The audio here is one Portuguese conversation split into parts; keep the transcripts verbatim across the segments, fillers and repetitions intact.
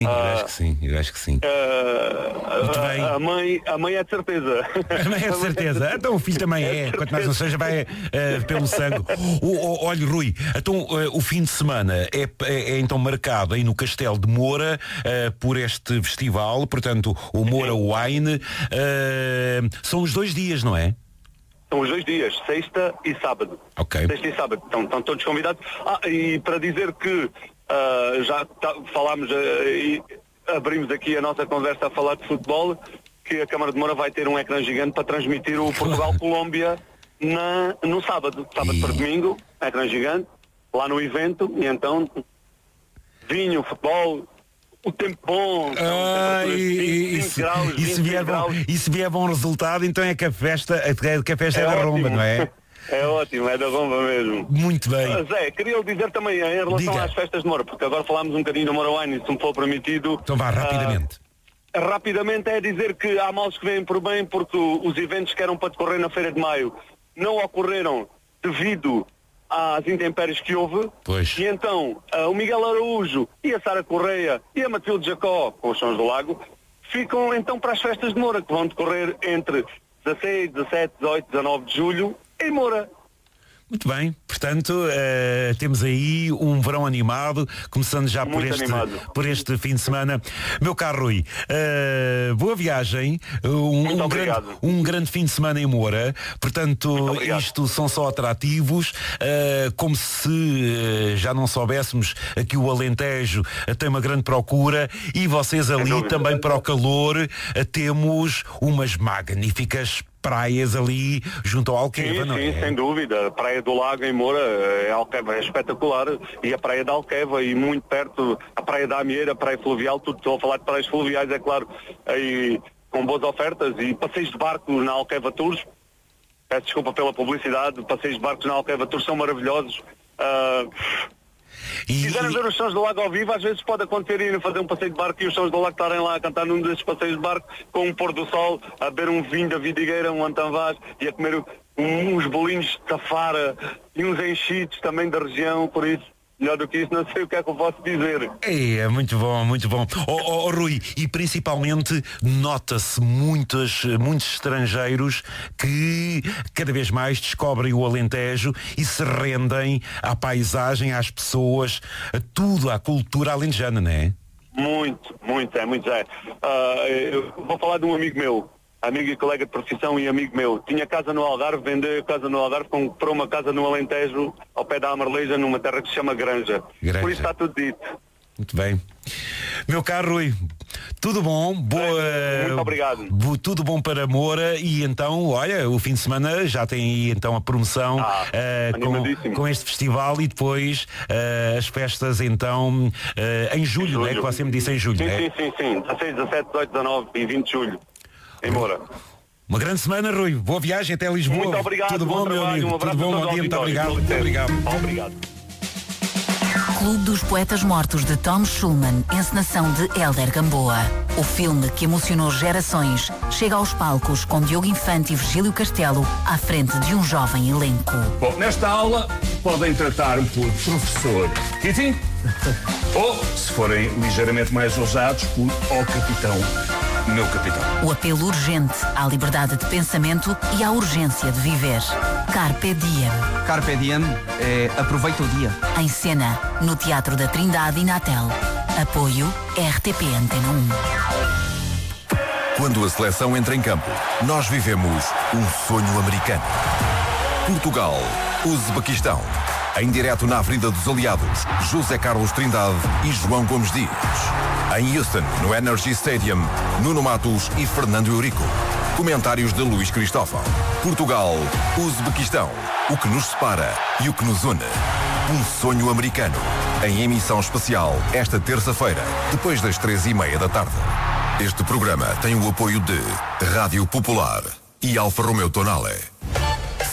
Eu acho que sim, eu acho que sim. Uh, Muito bem. A mãe, a mãe é de certeza. A mãe é de certeza. Então o filho também é, é quanto mais não seja, vai uh, pelo sangue. O, o, olha, Rui, então uh, o fim de semana é, é, é então marcado aí no Castelo de Moura uh, por este festival, portanto, o Moura Wine. Uh, são os dois dias, não é? São os dois dias, sexta e sábado. Ok. Sexta e sábado. Então, estão todos convidados. Ah, e para dizer que Uh, já tá, falámos uh, e abrimos aqui a nossa conversa a falar de futebol, que a Câmara de Moura vai ter um ecrã gigante para transmitir o Portugal-Colômbia na, no sábado, sábado e... para domingo, ecrã gigante, lá no evento, e então vinho, futebol, o tempo bom, ah, e, e, vinte graus, e, se vier bom, e se vier bom resultado, então é que a festa, é que a festa é, é da Romba, não é? É ótimo, é da Romba mesmo. Muito bem. Zé, queria dizer também em relação Diga. às festas de Moura, porque agora falámos um bocadinho do Moura Wine, se me for permitido. Então vá, rapidamente. Uh, rapidamente é dizer que há males que vêm por bem, porque os eventos que eram para decorrer na Feira de Maio não ocorreram devido às intempéries que houve. Pois. E então, uh, o Miguel Araújo e a Sara Correia e a Matilde Jacó, com os Sons do Lago, ficam então para as festas de Moura, que vão decorrer entre dezasseis, dezassete, dezoito, dezanove de julho, em Moura. Muito bem, portanto, uh, temos aí um verão animado, começando já por este, por este fim de semana. Meu caro Rui, uh, boa viagem, um, um, grande, um grande fim de semana em Moura, portanto, isto são só atrativos, uh, como se uh, já não soubéssemos que o Alentejo uh, tem uma grande procura e vocês ali também para o calor uh, temos umas magníficas praias ali junto ao Alqueva, sim, não é? Sim, sem dúvida. A Praia do Lago em Moura, é, Alqueva, é espetacular. E a Praia da Alqueva, e muito perto, a Praia da Amieira, a Praia Fluvial, tudo, estou a falar de praias fluviais, é claro, aí, com boas ofertas. E passeios de barco na Alqueva Tours, peço desculpa pela publicidade, passeios de barcos na Alqueva Tours são maravilhosos. Uh, E, se quiserem ver os Sons do Lago ao vivo, às vezes pode acontecer irem fazer um passeio de barco e os Sons do Lago estarem lá a cantar num desses passeios de barco com um pôr do sol, a beber um vinho da Vidigueira, um Antanvaz e a comer uns bolinhos de tafara e uns enchidos também da região, por isso, melhor do que isso, não sei o que é que eu posso dizer. É, muito bom, muito bom. Oh, oh, oh Rui, e principalmente nota-se muitos, muitos estrangeiros que cada vez mais descobrem o Alentejo e se rendem à paisagem, às pessoas, a tudo, à cultura alentejana, não é? Muito, muito, é, muito é. Uh, eu vou falar de um amigo meu, amigo e colega de profissão e amigo meu. Tinha casa no Algarve, vendeu a casa no Algarve, comprou uma casa no Alentejo, ao pé da Amarleja, numa terra que se chama Granja. Granja. Por isso está tudo dito. Muito bem. Meu caro Rui, tudo bom? Boa, muito obrigado. Bo, tudo bom para Moura e então, olha, o fim de semana já tem aí então a promoção ah, uh, com, com este festival e depois uh, as festas então uh, em julho, julho. Não é? Que você me disse em julho, sim, é? Sim, sim, sim. dezasseis, dezassete, dezoito, dezanove e vinte de julho. Em Moura. Uma grande semana, Rui. Boa viagem até Lisboa. Muito obrigado. Tudo bom, meu amigo? Um Tudo bom, bom dia. Muito obrigado. Muito obrigado. Obrigado. Clube dos Poetas Mortos de Tom Schulman, encenação de Hélder Gamboa. O filme que emocionou gerações chega aos palcos com Diogo Infante e Virgílio Castelo à frente de um jovem elenco. Bom, nesta aula podem tratar-me por professor Kitty ou, se forem ligeiramente mais ousados, por ó capitão, meu capitão. O apelo urgente à liberdade de pensamento e à urgência de viver. Carpe Diem. Carpe Diem é aproveita o dia. Em cena, no Teatro da Trindade e na Tel. Apoio R T P Antena um. Quando a seleção entra em campo, nós vivemos um sonho americano. Portugal, Uzbequistão. Em direto na Avenida dos Aliados, José Carlos Trindade e João Gomes Dias. Em Houston, no Energy Stadium, Nuno Matos e Fernando Eurico. Comentários de Luís Cristóvão. Portugal, Uzbequistão. O que nos separa e o que nos une. Um sonho americano. Em emissão especial, esta terça-feira, depois das três e meia da tarde. Este programa tem o apoio de Rádio Popular e Alfa Romeo Tonale.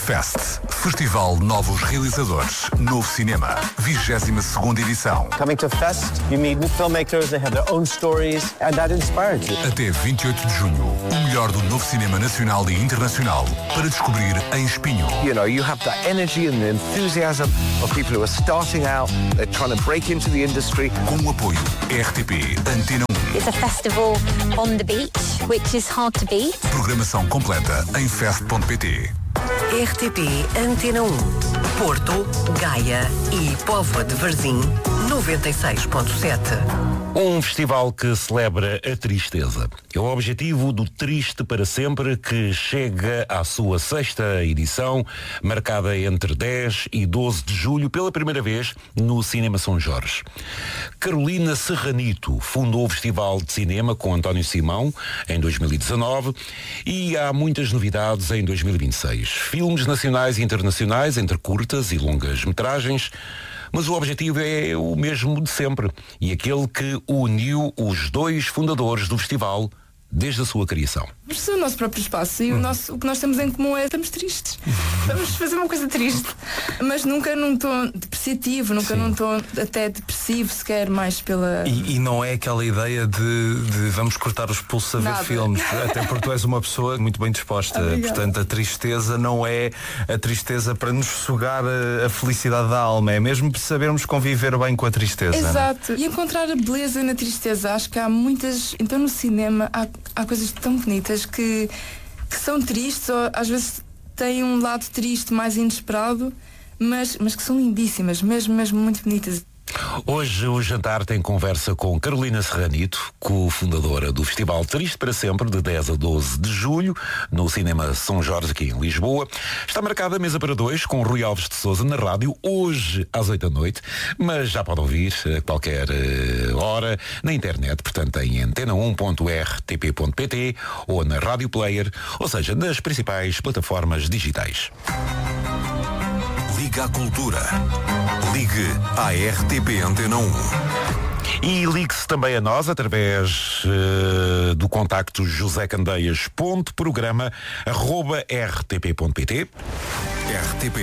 Fest. Festival Novos Realizadores. Novo Cinema. vigésima segunda edição. Coming to Fest, you meet new filmmakers, they have their own stories, and that inspires you. Até vinte e oito de junho, o melhor do novo cinema nacional e internacional para descobrir em Espinho. You know, you have that energy and the enthusiasm of people who are starting out, they're trying to break into the industry. Com o apoio R T P Antena um. It's a festival on the beach, which is hard to beat. Programação completa em fest ponto pt. R T P Antena um, Porto, Gaia e Póvoa de Varzim, noventa e seis ponto sete. Um festival que celebra a tristeza. É o objetivo do Triste para Sempre, que chega à sua sexta edição, marcada entre dez e doze de julho, pela primeira vez no Cinema São Jorge. Carolina Serranito fundou o Festival de Cinema com António Simão em dois mil e dezanove e há muitas novidades em dois mil e vinte e seis. Filmes nacionais e internacionais, entre curtas e longas metragens, mas o objetivo é o mesmo de sempre e aquele que uniu os dois fundadores do festival desde a sua criação. Mas é o nosso próprio espaço e o, nosso, o que nós temos em comum é estamos tristes. Vamos fazer uma coisa triste, mas nunca num tom depreciativo, nunca Sim. num tom até depressivo sequer, mais pela... E, e não é aquela ideia de, de vamos cortar os pulsos a ver Nada. filmes, até porque tu és uma pessoa muito bem disposta. Obrigada. Portanto, a tristeza não é a tristeza para nos sugar a, a felicidade da alma, é mesmo sabermos conviver bem com a tristeza. Exato. E encontrar a beleza na tristeza. Acho que há muitas... Então no cinema há, há coisas tão bonitas que, que são tristes, ou às vezes têm um lado triste mais inesperado, mas, mas que são lindíssimas, mesmo, mesmo muito bonitas. Hoje o jantar tem conversa com Carolina Serranito, cofundadora do Festival Triste para Sempre, de dez a doze de julho, no Cinema São Jorge, aqui em Lisboa. Está marcada a mesa para dois, com Rui Alves de Sousa na rádio, hoje às oito da noite, mas já pode ouvir a qualquer uh, hora na internet, portanto em antena um ponto r t p ponto p t ou na Rádio Player, ou seja, nas principais plataformas digitais. Liga à Cultura. Ligue à R T P Antena um. E ligue-se também a nós através uh, do contacto josecandeias ponto programa arroba r t p ponto p t. R T P